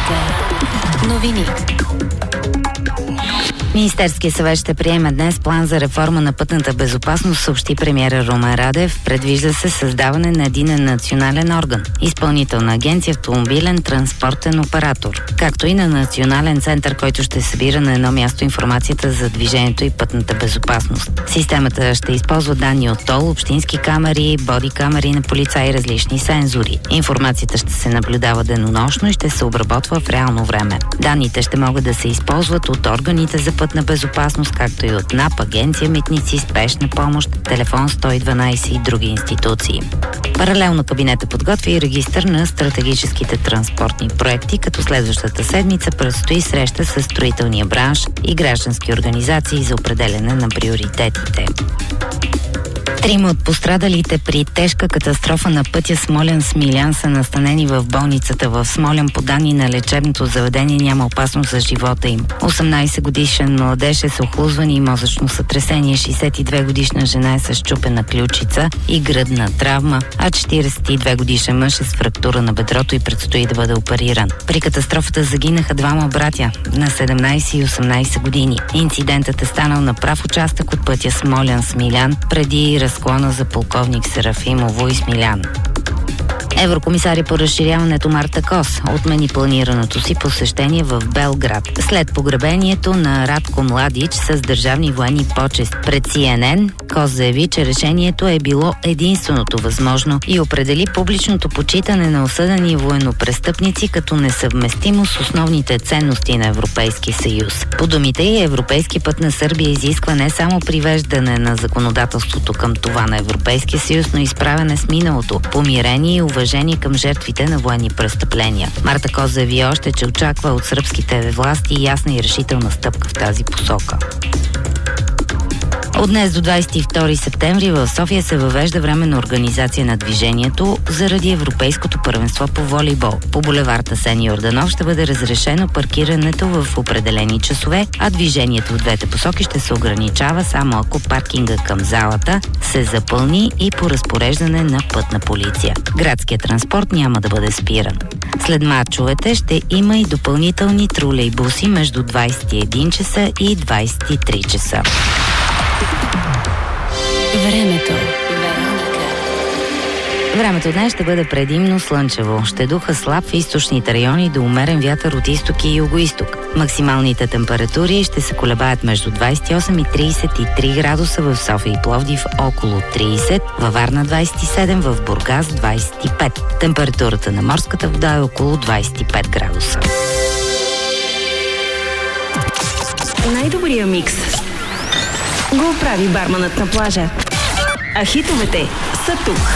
Новини. Министерския съвет ще приеме днес план за реформа на пътната безопасност, съобщи премиера Румен Радев. Предвижда се създаване на единен национален орган, Изпълнителна агенция автомобилен транспортен оператор, както и на национален център, който ще събира на едно място информацията за движението и пътната безопасност. Системата ще използва данни от ТОЛ, общински камери, боди камери на полицаи и различни сензори. Информацията ще се наблюдава денонощно и ще се обработва в реално време. Данните ще могат да се използват от органите за пътна безопасност, както и от НАП, агенция Митници, спешна помощ, телефон 112 и други институции. Паралелно кабинета подготвя и регистър на стратегическите транспортни проекти, като следващата седмица предстои среща с строителния бранш и граждански организации за определяне на приоритетите. 3 от пострадалите при тежка катастрофа на пътя Смолян-Смилян са настанени в болницата в Смолян. По данни на лечебното заведение няма опасност за живота им. 18-годишен младеж е с охлузване и мозъчно сътресение, 62-годишна жена е с счупена ключица и гръдна травма, а 42-годишен мъж е с фрактура на бедрото и предстои да бъде опериран. При катастрофата загинаха 2 братя на 17 и 18 години. Инцидентът е станал на прав участък от пътя Смолян-Смилян преди разклона за полковник Серафимово и Смилян. Еврокомисаря по разширяването Марта Кос отмени планираното си посещение в Белград след погребението на Радко Младич с държавни военни почести. Пред CNN Кос заяви, че решението е било единственото възможно и определи публичното почитане на осъдени военнопрестъпници като несъвместимо с основните ценности на Европейския съюз. По думите й, европейски път на Сърбия изисква не само привеждане на законодателството към това на Европейския съюз, но и справяне с миналото, помирение и уважение към жертвите на военни престъпления. Марта Кос заяви още, че очаква от сръбските власти ясна и решителна стъпка в тази посока. От днес до 22 септември в София се въвежда временна организация на движението заради Европейското първенство по волейбол. По булевард Асен Йорданов ще бъде разрешено паркирането в определени часове, а движението в двете посоки ще се ограничава само ако паркинга към залата се запълни и по разпореждане на пътна полиция. Градският транспорт няма да бъде спиран. След мачовете ще има и допълнителни тролейбуси между 21 часа и 23 часа. Времето днес ще бъде предимно слънчево. Ще духа слаб в източните райони до умерен вятър от изток и югоизток. Максималните температури ще се колебаят между 28 и 33 градуса в София и Пловдив, около 30, във Варна 27, в Бургас 25. Температурата на морската вода е около 25 градуса. Най-добрия микс го прави барманът на плажа. А хитовете са тук.